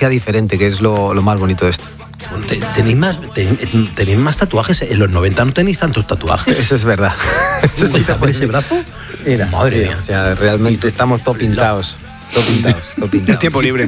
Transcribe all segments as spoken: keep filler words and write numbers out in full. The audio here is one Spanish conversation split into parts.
sea diferente, que es lo, lo más bonito de esto. ¿Tenéis más, ten, ¿Tenéis más tatuajes? En los noventa no tenéis tantos tatuajes. Eso es verdad. Eso sí, por ese brazo. Mira, madre sí, mía. O sea, realmente estamos todo pintados. Todo pintados, todo pintados. El tiempo libre.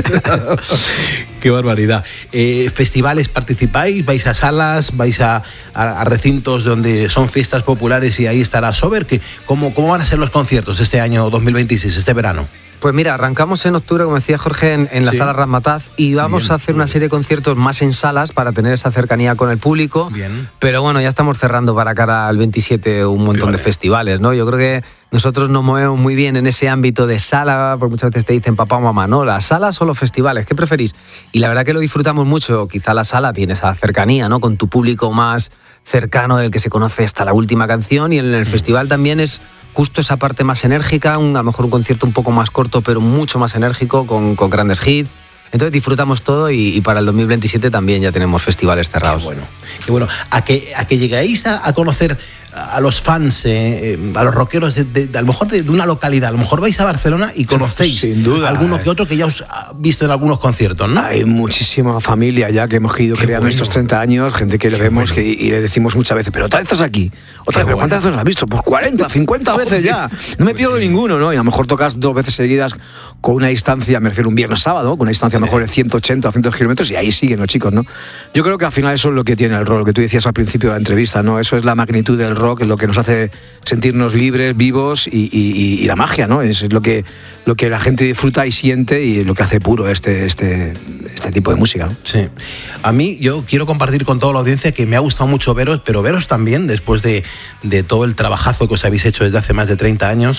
Qué barbaridad. Eh, ¿Festivales participáis? ¿Vais a salas? ¿Vais a, a, a recintos donde son fiestas populares y ahí estará Sober? ¿Qué, cómo, ¿Cómo van a ser los conciertos este año dos mil veintiséis, este verano? Pues mira, arrancamos en octubre, como decía Jorge, en, en la sí. sala Razzmatazz y vamos bien, a hacer una serie de conciertos más en salas para tener esa cercanía con el público. Bien. Pero bueno, ya estamos cerrando para cara al veintisiete un montón vale. de festivales, ¿no? Yo creo que nosotros nos movemos muy bien en ese ámbito de sala, porque muchas veces te dicen papá o mamá, no, las salas o los festivales, ¿qué preferís? Y la verdad que lo disfrutamos mucho. Quizá la sala tiene esa cercanía, ¿no? Con tu público más cercano, del que se conoce hasta la última canción, y en el mm. festival también es justo esa parte más enérgica, un, a lo mejor un concierto un poco más corto, pero mucho más enérgico, con, con grandes hits. Entonces disfrutamos todo y, y para el dos mil veintisiete también ya tenemos festivales cerrados. Qué bueno. Qué bueno. A que, a que llegáis a, a conocer a los fans, eh, a los rockeros, de, de, de, a lo mejor de, de una localidad. A lo mejor vais a Barcelona y conocéis sin duda, alguno eh. que otro que ya os ha visto en algunos conciertos, ¿no? Hay muchísima familia ya que hemos ido Qué creando bueno. estos treinta años, gente que le Qué vemos bueno. que, y le decimos muchas veces, pero otra vez estás aquí, otra vez, pero ¿cuántas veces lo has visto? Pues cuarenta, cincuenta veces ya. No me pierdo ninguno, ¿no? Y a lo mejor tocas dos veces seguidas con una distancia, me refiero un viernes sábado, con una distancia a lo mejor de ciento ochenta, doscientos kilómetros, y ahí siguen los chicos, ¿no? Yo creo que al final eso es lo que tiene el rock, lo que tú decías al principio de la entrevista, ¿no? Eso es la magnitud del rock, es lo que nos hace sentirnos libres, vivos y, y, y la magia, ¿no? Es lo que, lo que la gente disfruta y siente y lo que hace puro este, este, este tipo de música, ¿no? Sí. A mí, yo quiero compartir con toda la audiencia que me ha gustado mucho veros, pero veros también, después de, de todo el trabajazo que os habéis hecho desde hace más de treinta años,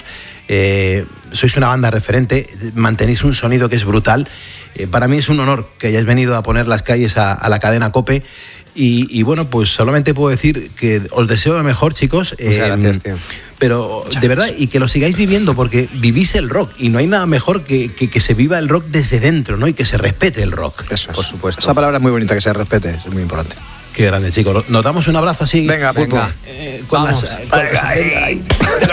eh, sois una banda referente, mantenéis un sonido que es brutal. Eh, para mí es un honor que hayáis venido a poner las calles a, a la cadena COPE. Y, y bueno, pues solamente puedo decir que os deseo lo mejor, chicos. Muchas eh, gracias, tío. Pero Muchas de verdad, y que lo sigáis viviendo, porque vivís el rock y no hay nada mejor que, que, que se viva el rock desde dentro, ¿no? Y que se respete el rock. Eso es. Por supuesto. Esa palabra es muy bonita, que se respete, es muy importante. Qué grande, chicos. Nos damos un abrazo así. Venga, Pulpo. Eh, con las, con las, venga, ay.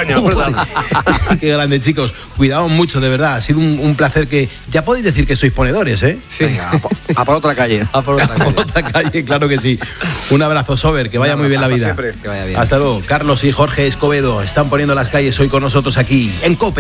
Qué grande, chicos. Cuidado mucho, de verdad. Ha sido un, un placer que... Ya podéis decir que sois ponedores, ¿eh? Sí. Venga, a, por, a por otra calle. A por otra calle. A por otra calle, claro que sí. Un abrazo, Sober. Que vaya muy bien la vida. Siempre. Que vaya bien. Hasta luego. Carlos y Jorge Escobedo están poniendo las calles hoy con nosotros aquí, en COPE.